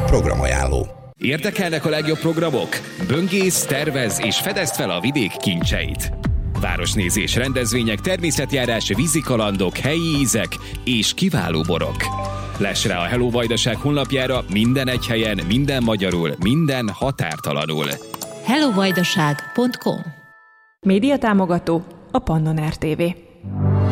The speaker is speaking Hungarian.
Programajánló. Érdekelnek a legjobb programok? Böngész, tervez és fedezd fel a vidék kincseit. Városnézés, rendezvények, természetjárás, vízikalandok, helyi ízek és kiváló borok. Less rá a Hello Vajdaság honlapjára minden egy helyen, minden magyarul, minden határtalanul. hellovajdaság.com. Médiatámogató a Pannon RTV.